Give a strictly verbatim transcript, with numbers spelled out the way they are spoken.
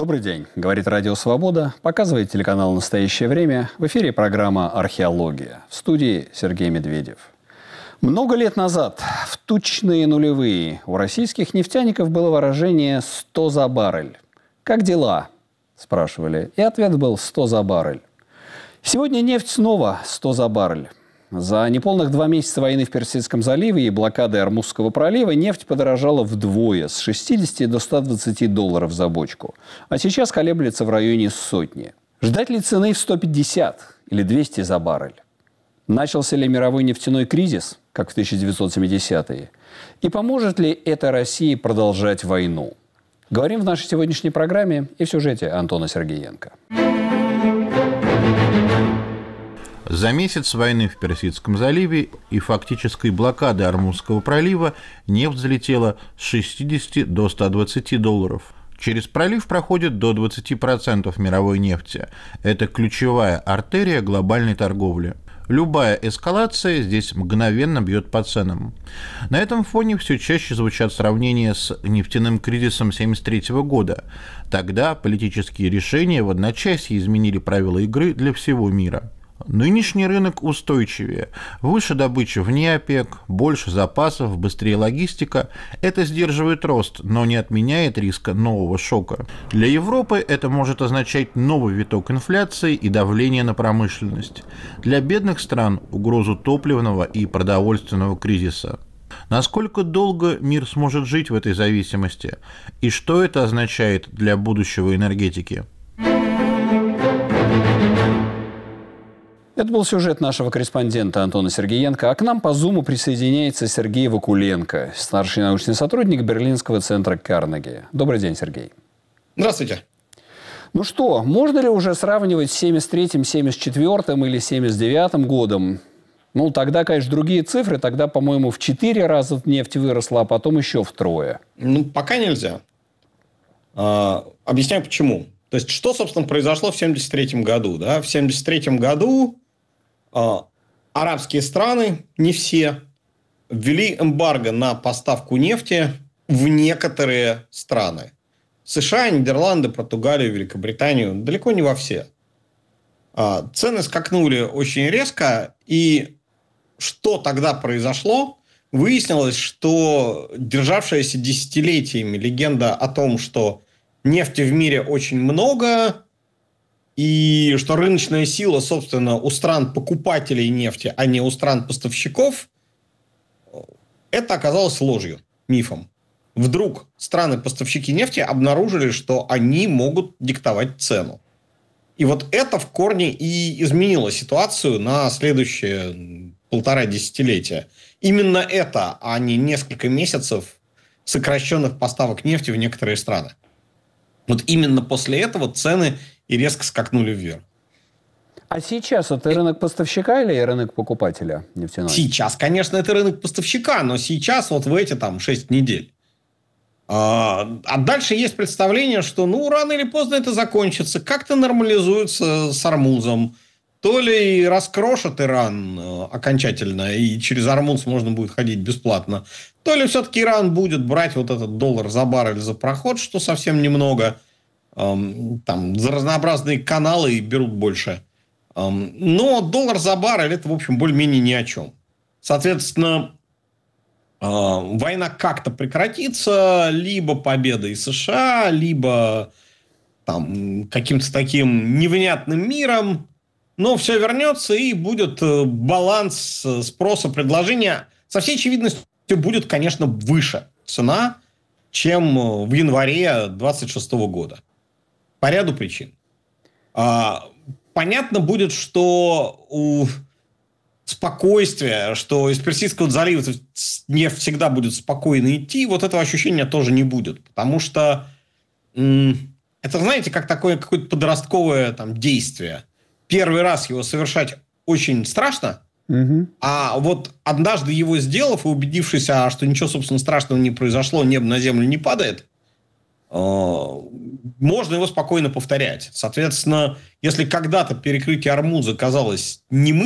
Добрый день, говорит Радио Свобода, показывает телеканал «Настоящее время». В эфире программа «Археология». В студии Сергей Медведев. Много лет назад, в тучные нулевые, у российских нефтяников было выражение «сто за баррель». «Как дела?» – спрашивали. И ответ был «сто за баррель». Сегодня нефть снова сто за баррель. За неполных два месяца войны в Персидском заливе и блокады Ормузского пролива нефть подорожала вдвое, с шестидесяти до ста двадцати долларов за бочку. А сейчас колеблется в районе сотни. Ждать ли цены в сто пятьдесят или двести за баррель? Начался ли мировой нефтяной кризис, как в тысяча девятьсот семидесятые? И поможет ли это России продолжать войну? Говорим в нашей сегодняшней программе и в сюжете Антона Сергеенко. За месяц войны в Персидском заливе и фактической блокады Ормузского пролива нефть взлетела с шестидесяти до ста двадцати долларов. Через пролив проходит до двадцати процентов мировой нефти. Это ключевая артерия глобальной торговли. Любая эскалация здесь мгновенно бьет по ценам. На этом фоне все чаще звучат сравнения с нефтяным кризисом тысяча девятьсот семьдесят третьего года. Тогда политические решения в одночасье изменили правила игры для всего мира. Нынешний рынок устойчивее. Выше добыча вне ОПЕК, больше запасов, быстрее логистика. Это сдерживает рост, но не отменяет риска нового шока. Для Европы это может означать новый виток инфляции и давление на промышленность. Для бедных стран – угрозу топливного и продовольственного кризиса. Насколько долго мир сможет жить в этой зависимости? И что это означает для будущего энергетики? Это был сюжет нашего корреспондента Антона Сергеенко. А к нам по Зуму присоединяется Сергей Вакуленко, старший научный сотрудник Берлинского центра Карнеги. Добрый день, Сергей. Здравствуйте. Ну что, можно ли уже сравнивать с семьдесят третьим, семьдесят четвёртым или семьдесят девятым годом? Ну, тогда, конечно, другие цифры. Тогда, по-моему, в четыре раза нефть выросла, а потом еще втрое. Ну, пока нельзя. А, объясняю, почему. То есть, что, собственно, произошло в семьдесят третьем году? Да? В семьдесят третьем году а, арабские страны, не все, ввели эмбарго на поставку нефти в некоторые страны. США, Нидерланды, Португалию, Великобританию, далеко не во все. А, цены скакнули очень резко, и что тогда произошло? Выяснилось, что державшаяся десятилетиями легенда о том, что нефти в мире очень много, и что рыночная сила, собственно, у стран-покупателей нефти, а не у стран-поставщиков, это оказалось ложью, мифом. Вдруг страны-поставщики нефти обнаружили, что они могут диктовать цену. И вот это в корне и изменило ситуацию на следующие полтора десятилетия. Именно это, а не несколько месяцев сокращенных поставок нефти в некоторые страны. Вот именно после этого цены и резко скакнули вверх. А сейчас это рынок поставщика или рынок покупателя нефтяной? Сейчас, конечно, это рынок поставщика, но сейчас вот в эти там шесть недель. А, а дальше есть представление, что ну рано или поздно это закончится, как-то нормализуется с Ормузом. То ли раскрошат Иран окончательно, и через Ормуз можно будет ходить бесплатно, то ли все-таки Иран будет брать вот этот доллар за баррель за проход, что совсем немного. Там за разнообразные каналы берут больше. Но доллар за баррель – это, в общем, более-менее ни о чем. Соответственно, война как-то прекратится, либо победой США, либо там, каким-то таким невнятным миром. Но все вернется, и будет баланс спроса, предложения. Со всей очевидностью будет, конечно, выше цена, чем в январе двадцать шестого года. По ряду причин. Понятно будет, что у спокойствия, что из Персидского залива нефть всегда будет спокойно идти, вот этого ощущения тоже не будет. Потому что это, знаете, как такое какое-то подростковое там, действие. Первый раз его совершать очень страшно, угу. А вот однажды его сделав и убедившись, что ничего, собственно, страшного не произошло, небо на землю не падает, можно его спокойно повторять. Соответственно, если когда-то перекрытие Ормуза казалось немыслимым,